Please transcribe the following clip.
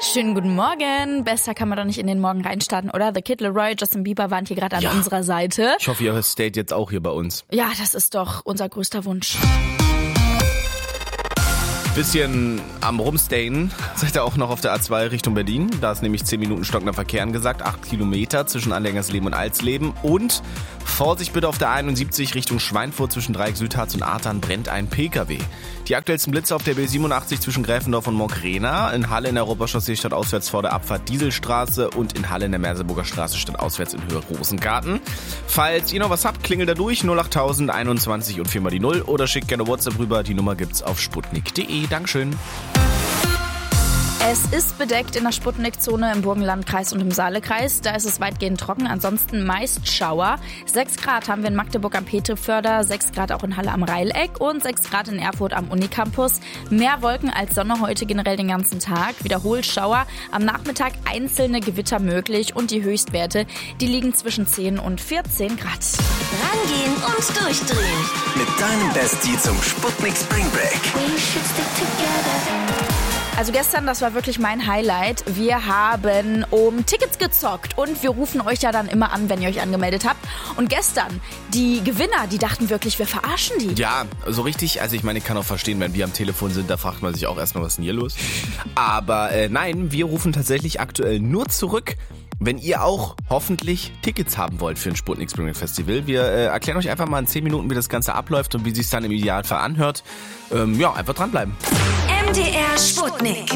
Schönen guten Morgen. Besser kann man doch nicht in den Morgen reinstarten, oder? The Kid Laroi, Justin Bieber waren hier gerade an unserer Seite. Ich hoffe, ihr stayt jetzt auch hier bei uns. Ja, das ist doch unser größter Wunsch. Bisschen am Rumstayen seid ihr auch noch auf der A2 Richtung Berlin. Da ist nämlich 10 Minuten stockender Verkehr angesagt, 8 Kilometer zwischen Anlängersleben und Alsleben. Und Vorsicht bitte auf der 71 Richtung Schweinfurt zwischen Dreieck Südharz und Artern brennt ein PKW. Die aktuellsten Blitze auf der B87 zwischen Gräfendorf und Monkrena, in Halle in der Europachaussee stadtauswärts vor der Abfahrt Dieselstraße und in Halle in der Merseburger Straße stadtauswärts in Höhe Rosengarten. Falls ihr noch was habt, klingelt da durch 08000 21 und 4 mal die 0 oder schickt gerne WhatsApp rüber. Die Nummer gibt's auf sputnik.de. Dankeschön. Es ist bedeckt in der Sputnik-Zone im Burgenlandkreis und im Saalekreis. Da ist es weitgehend trocken, ansonsten meist Schauer. 6 Grad haben wir in Magdeburg am Petriförder, 6 Grad auch in Halle am Reileck und 6 Grad in Erfurt am Unicampus. Mehr Wolken als Sonne heute generell den ganzen Tag. Wiederholt Schauer. Am Nachmittag einzelne Gewitter möglich und die Höchstwerte, die liegen zwischen 10 und 14 Grad. Rangehen und durchdrehen. Mit deinem Bestie zum Sputnik Spring Break. Also gestern, das war wirklich mein Highlight. Wir haben um Tickets gezockt und wir rufen euch ja dann immer an, wenn ihr euch angemeldet habt. Und gestern, die Gewinner, die dachten wirklich, wir verarschen die. Ja, so richtig. Also ich meine, ich kann auch verstehen, wenn wir am Telefon sind, da fragt man sich auch erstmal, was ist denn hier los? Aber nein, wir rufen tatsächlich aktuell nur zurück, wenn ihr auch hoffentlich Tickets haben wollt für ein Sputnik Spring Break Festival. Wir erklären euch einfach mal in 10 Minuten, wie das Ganze abläuft und wie es sich dann im Idealfall anhört. Einfach dranbleiben. MDR Sputnik.